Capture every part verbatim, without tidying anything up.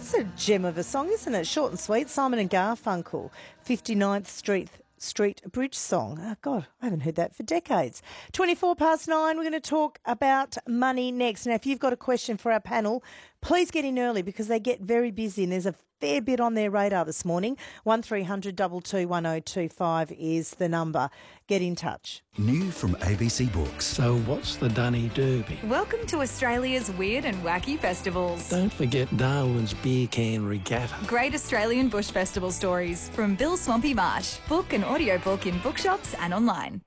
That's a gem of a song, isn't it? Short and sweet. Simon and Garfunkel, fifty-ninth Street Street Bridge song. Oh, God, I haven't heard that for decades. twenty-four past nine, we're going to talk about money next. Now, if you've got a question for our panel, please get in early because they get very busy and there's a fair bit on their radar this morning. one three hundred two two one oh two five is the number. Get in touch. New from A B C Books. So what's the Dunny Derby? Welcome to Australia's weird and wacky festivals. Don't forget Darwin's Beer Can Regatta. Great Australian Bush Festival stories from Bill Swampy Marsh. Book an audiobook in bookshops and online.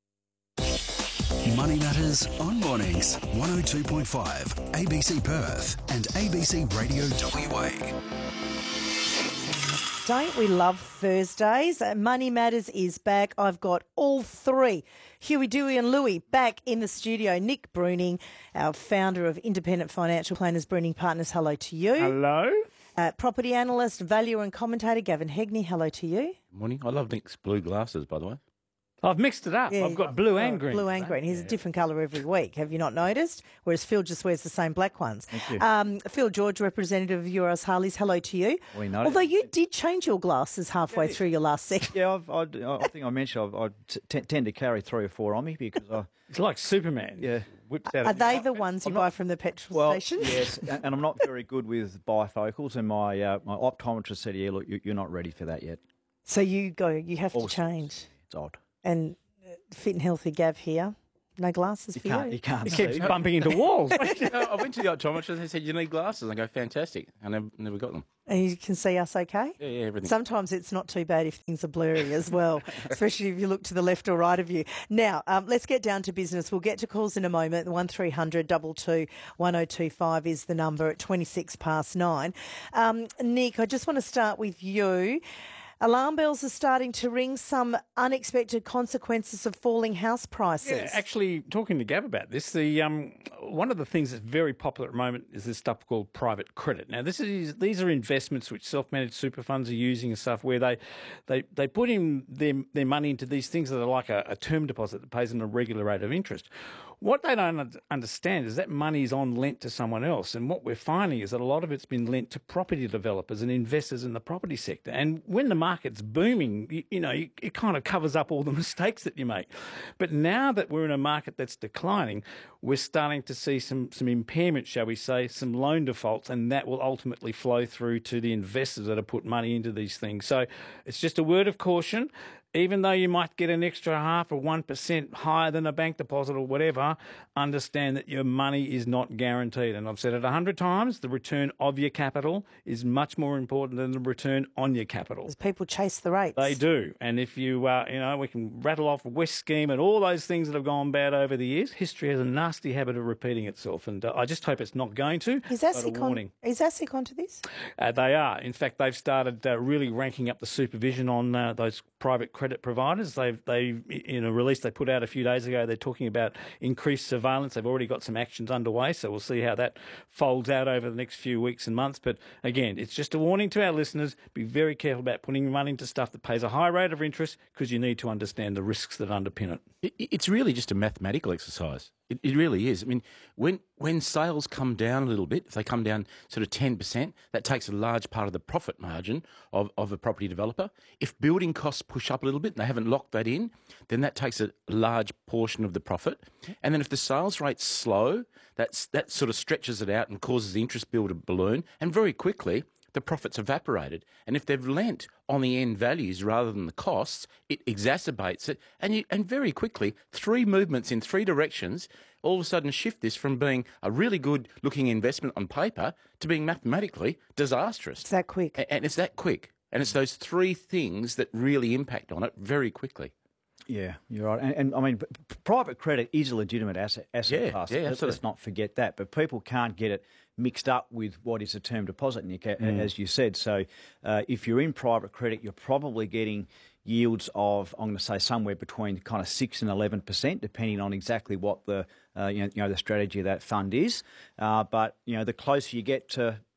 Money Matters on Mornings. one oh two point five A B C Perth and A B C Radio W A. Don't we love Thursdays? Uh, Money Matters is back. I've got all three, Huey, Dewey and Louie, back in the studio. Nick Bruning, our founder of Independent Financial Planners Bruning Partners, hello to you. Hello. Uh, property analyst, valuer and commentator Gavin Hegney, hello to you. Morning. I love Nick's blue glasses, by the way. I've mixed it up. Yeah. I've got blue and green. Blue and green. He's yeah. a different colour every week. Have you not noticed? Whereas Phil just wears the same black ones. Thank you. Um, Phil George, representative of Euros Harleys, hello to you. We know. Although you did change your glasses halfway Yeah. through your last segment. Yeah, I've, I, I think I mentioned I, I t- tend to carry three or four on me because I. It's like Superman. Yeah. Whips out Are of they the ones you I'm buy not- from the petrol Well, station? yes, and, and I'm not very good with bifocals, and my uh, my optometrist said, "Yeah, look, you, you're not ready for that yet." So you go, you have to Also, change. It's odd. And uh, fit and healthy Gav here, no glasses You for can't. you. You can't. It see. keeps bumping into walls. I went to the optometrist and they said, you need glasses. And I go, fantastic. I never, never got them. And you can see us okay? Yeah, yeah, everything. Sometimes it's not too bad if things are blurry as well, especially if you look to the left or right of you. Now, um, let's get down to business. We'll get to calls in a moment. one three hundred two two one oh two five is the number at twenty-six past nine. Um, Nick, I just want to start with you. Alarm bells are starting to ring, some unexpected consequences of falling house prices. Yeah, actually, talking to Gav about this, the um, one of the things that's very popular at the moment is this stuff called private credit. Now, this is these are investments which self-managed super funds are using and stuff where they they, they put in their, their money into these things that are like a, a term deposit that pays them a regular rate of interest. What they don't understand is that money is on lent to someone else. And what we're finding is that a lot of it's been lent to property developers and investors in the property sector. And when the market's booming, you, you know, it, it kind of covers up all the mistakes that you make. But now that we're in a market that's declining, we're starting to see some, some impairment, shall we say, some loan defaults, and that will ultimately flow through to the investors that have put money into these things. So it's just a word of caution. Even though you might get an extra half or one percent higher than a bank deposit or whatever, understand that your money is not guaranteed. And I've said it a hundred times, the return of your capital is much more important than the return on your capital. Because people chase the rates. They do. And if you, uh, you know, we can rattle off West Scheme and all those things that have gone bad over the years. History has a nasty habit of repeating itself. And uh, I just hope it's not going to. Is but a ASIC, warning. on, is ASIC onto this? Uh, they are. In fact, they've started uh, really ranking up the supervision on uh, those private credit providers. They've, they, in a release they put out a few days ago, they're talking about increased surveillance. They've already got some actions underway, so we'll see how that folds out over the next few weeks and months. But again, it's just a warning to our listeners, be very careful about putting your money into stuff that pays a high rate of interest because you need to understand the risks that underpin it. It, it's really just a mathematical exercise. It, it really is. I mean, when when sales come down a little bit, if they come down sort of ten percent, that takes a large part of the profit margin of, of a property developer. If building costs push up a little bit and they haven't locked that in, then that takes a large portion of the profit. And then if the sales rate's slow, that's, that sort of stretches it out and causes the interest bill to balloon. And very quickly, the profits evaporated. And if they've lent on the end values rather than the costs, it exacerbates it. And you, and very quickly, three movements in three directions all of a sudden shift this from being a really good looking investment on paper to being mathematically disastrous. It's that quick. A- And it's that quick. And it's those three things that really impact on it very quickly. Yeah, you're right. And, and I mean, p- p- private credit is a legitimate asset, asset Yeah, class. yeah, Let's- absolutely. Let's not forget that. But people can't get it mixed up with what is a term deposit, Nick, a- as you said. So uh, if you're in private credit, you're probably getting yields of, I'm going to say, somewhere between kind of six and eleven percent, depending on exactly what the uh, you know, you know the strategy of that fund is. Uh, but you know, the closer you get to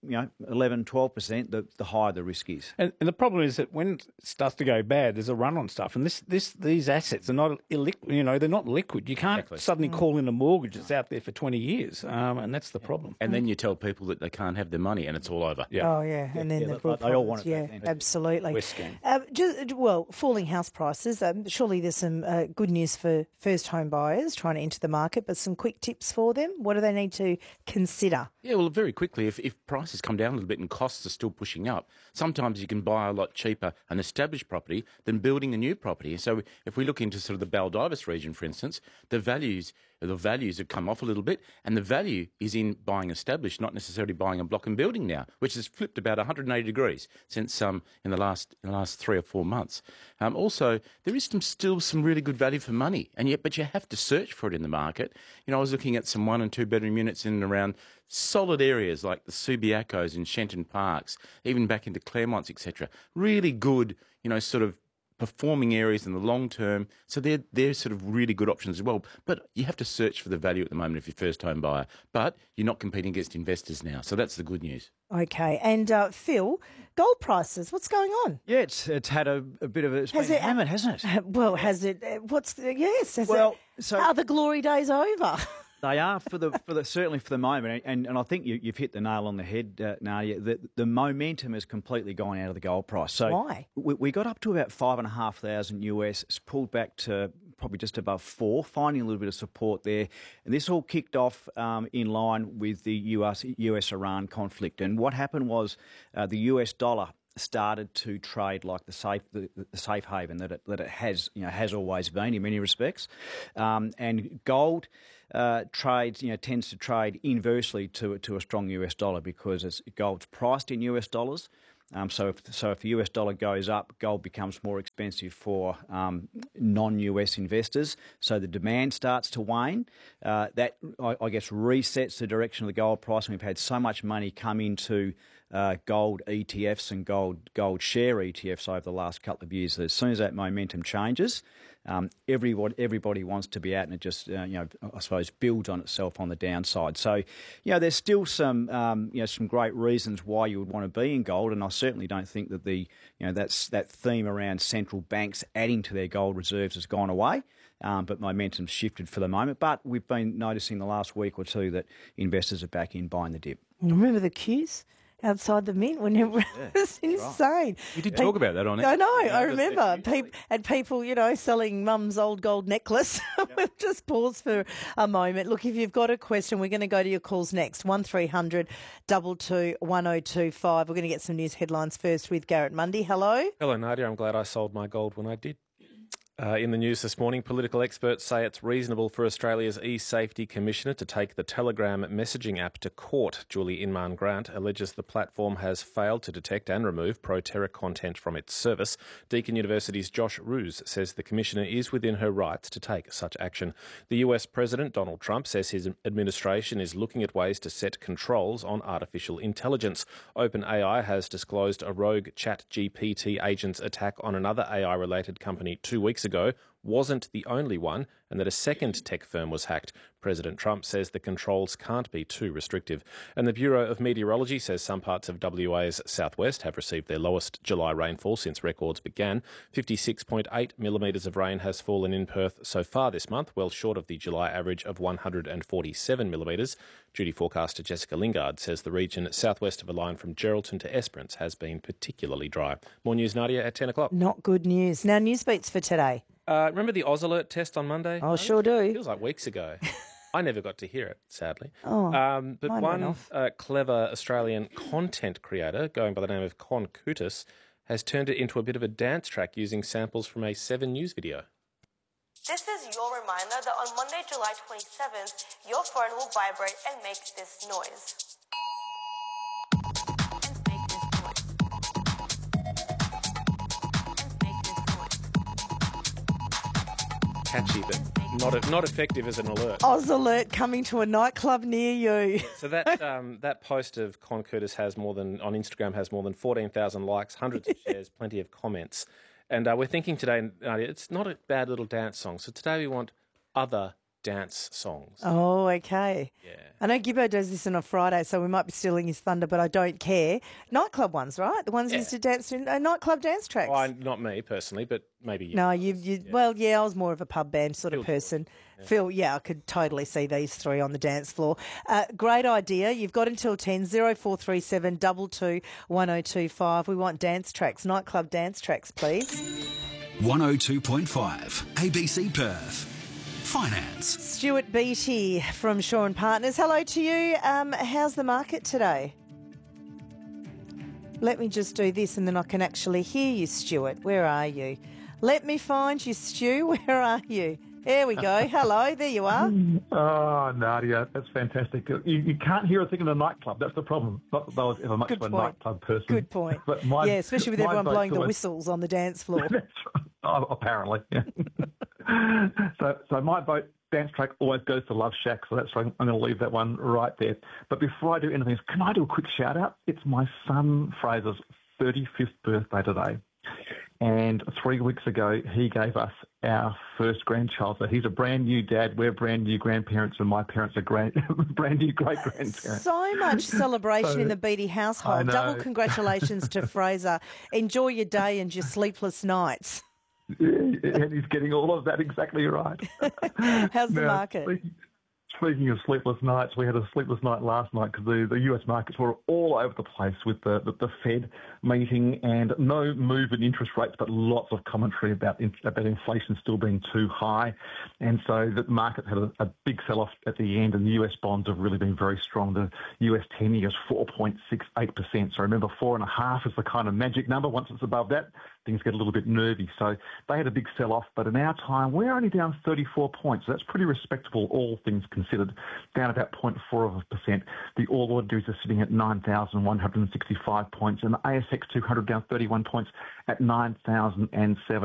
you know, eleven, twelve percent, the, the higher the risk is. And, and the problem is that when it starts to go bad, there's a run on stuff, and this, this, these assets are not illiquid. You know, they're not liquid. You can't Exactly. suddenly call in a mortgage that's out there for twenty years, um, and that's the problem. And then you tell people that they can't have their money, and it's all over. Yeah. Oh, yeah. And then yeah, the they- broad they all profits. want it Yeah, back then. absolutely. We're scammed. Uh, just, well, falling house prices. Um, surely there's some uh, good news for first home buyers trying to enter the market, but some quick tips for them. What do they need to consider? Yeah, well, very quickly, if, if prices come down a little bit and costs are still pushing up, sometimes you can buy a lot cheaper an established property than building a new property. So if we look into sort of the Baldivis region, for instance, the values the values have come off a little bit, and the value is in buying established, not necessarily buying a block and building now, which has flipped about one hundred eighty degrees since um, in the last in the last three or four months. Um, also, there is some, still some really good value for money, and yet, but you have to search for it in the market. You know, I was looking at some one and two bedroom units in and around solid areas like the Subiacos in Shenton Parks, even back into Claremonts, et cetera. Really good, you know, sort of performing areas in the long term. So they're, they're sort of really good options as well. But you have to search for the value at the moment if you're a first home buyer. But you're not competing against investors now. So that's the good news. Okay. And uh, Phil, gold prices, what's going on? Yeah, it's it's had a, a bit of a it's Has been it- hammered, hasn't it? Well, has it, uh, what's, the, yes, has Well, it, so- are the glory days over? They are for the for the certainly for the moment, and and I think you, you've hit the nail on the head, uh, Nadia. The, the momentum has completely gone out of the gold price. So Why? We, we got up to about five and a half thousand U S. It's pulled back to probably just above four, finding a little bit of support there. And this all kicked off um, in line with the U S U S Iran conflict. And what happened was uh, the U S dollar started to trade like the safe the, the safe haven that it that it has you know has always been in many respects, um, and gold uh, trades you know tends to trade inversely to to a strong U S dollar because it's, gold's priced in U S dollars. Um, so, if, so if the U S dollar goes up, gold becomes more expensive for um, non-U S investors. So the demand starts to wane. Uh, that, I, I guess, resets the direction of the gold price. And we've had so much money come into uh, gold E T Fs and gold gold share E T Fs over the last couple of years that as soon as that momentum changes, Um, everybody, everybody wants to be out, and it just, uh, you know, I suppose, builds on itself on the downside. So, you know, there's still some, um, you know, some great reasons why you would want to be in gold, and I certainly don't think that the, you know, that's that theme around central banks adding to their gold reserves has gone away. Um, but momentum's shifted for the moment. But we've been noticing the last week or two that investors are back in buying the dip. Remember the queues outside the mint when it was insane. We did talk about that on it. I know, I the- remember. the- Peop and people, you know, selling mum's old gold necklace. We'll just pause for a moment. Look, if you've got a question, we're going to go to your calls next. one three hundred two two one oh two five. We're going to get some news headlines first with Garrett Mundy. Hello. Hello, Nadia. I'm glad I sold my gold when I did. Uh, in the news this morning, political experts say it's reasonable for Australia's e-safety commissioner to take the Telegram messaging app to court. Julie Inman Grant alleges the platform has failed to detect and remove pro-terror content from its service. Deakin University's Josh Roos says the commissioner is within her rights to take such action. The U S President Donald Trump says his administration is looking at ways to set controls on artificial intelligence. OpenAI has disclosed a rogue ChatGPT agent's attack on another A I-related company two weeks ago. ago wasn't the only one, and that a second tech firm was hacked. President Trump says the controls can't be too restrictive. And the Bureau of Meteorology says some parts of W A's southwest have received their lowest July rainfall since records began. fifty-six point eight millimetres of rain has fallen in Perth so far this month, well short of the July average of one hundred forty-seven millimetres. Duty forecaster Jessica Lingard says the region southwest of a line from Geraldton to Esperance has been particularly dry. More news, Nadia, at ten o'clock. Not good news. Now, news beats for today. Uh, remember the Oz Alert test on Monday? I sure do. Feels like weeks ago. I never got to hear it, sadly. Oh, um, but mine went one off. uh, clever Australian content creator, going by the name of Con Kutis, has turned it into a bit of a dance track using samples from a Seven News video. This is your reminder that on Monday, July twenty-seventh, your phone will vibrate and make this noise. And make this noise. And make this noise. Catchy, but not not effective as an alert. Oz Alert coming to a nightclub near you. So that um, that post of Con Curtis has more than on Instagram has more than fourteen thousand likes, hundreds of shares, plenty of comments, and uh, we're thinking today, Nadia, it's not a bad little dance song. So today we want other dance songs. Oh, okay. Yeah. I know Gibbo does this on a Friday, so we might be stealing his thunder, but I don't care. Nightclub ones, right? The ones Yeah. you used to dance to, uh, nightclub dance tracks. Well, I, not me personally, but maybe you. No, you, you well, yeah, I was more of a pub band sort of Phil person. Phil, yeah, I could totally see these three on the dance floor. Uh, great idea. You've got until ten, oh four three seven, two two, one oh two five. We want dance tracks, nightclub dance tracks, please. one oh two point five A B C Perth. Finance. Stuart Beattie from Shaw and Partners. Hello to you. Um, how's the market today? Let me just do this and then I can actually hear you, Stuart. Where are you? Let me find you, Stu. Where are you? There we go. Hello. There you are. Oh, Nadia, that's fantastic. You, you can't hear a thing in a nightclub. That's the problem. Not that I was ever much Good of a point. nightclub person. Good point. But my, yeah, especially with my everyone vote's blowing the always- whistles on the dance floor. That's right. Oh, apparently, yeah. so, so my vote, dance track, always goes to Love Shack, so that's I'm going to leave that one right there. But before I do anything else, can I do a quick shout-out? It's my son Fraser's thirty-fifth birthday today. And three weeks ago, he gave us our first grandchild. So he's a brand new dad. We're brand new grandparents, and my parents are grand, brand new great grandparents. So much celebration So- in the Beattie I household. know. Double congratulations to Fraser. Enjoy your day and your sleepless nights. And he's getting all of that exactly right. How's the Now, market? Speaking, speaking of sleepless nights, we had a sleepless night last night because the, the U S markets were all over the place with the, the, the Fed meeting and no move in interest rates, but lots of commentary about in, about inflation still being too high. And so the market had a, a big sell-off at the end, and the U S bonds have really been very strong. The U S ten-year is four point six eight percent. So remember, four and a half is the kind of magic number. Once it's above that, things get a little bit nervy. So they had a big sell-off, but in our time, we're only down thirty-four points. So that's pretty respectable, all things considered, down about zero point four of a percent. The All Ordinaries are sitting at nine thousand one hundred sixty-five points, and the A S X two hundred down thirty-one points at nine thousand seven.